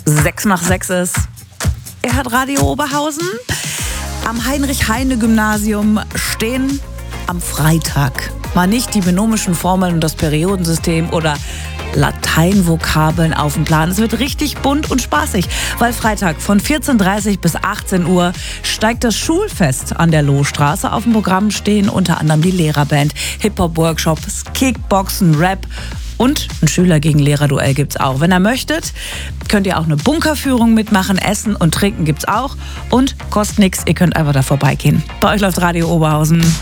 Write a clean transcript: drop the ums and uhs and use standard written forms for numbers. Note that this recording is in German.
6:06 ist. Er hat Radio Oberhausen. Am Heinrich-Heine-Gymnasium stehen am Freitag mal nicht die binomischen Formeln und das Periodensystem oder Lateinvokabeln auf dem Plan. Es wird richtig bunt und spaßig, weil Freitag von 14:30 bis 18 Uhr steigt das Schulfest an der Lohstraße. Auf dem Programm stehen unter anderem die Lehrerband, Hip-Hop-Workshops, Kickboxen, Rap und ein Schüler gegen Lehrer-Duell gibt's auch. Wenn ihr möchtet, könnt ihr auch eine Bunkerführung mitmachen. Essen und Trinken gibt's auch und kostet nichts. Ihr könnt einfach da vorbeigehen. Bei euch läuft Radio Oberhausen.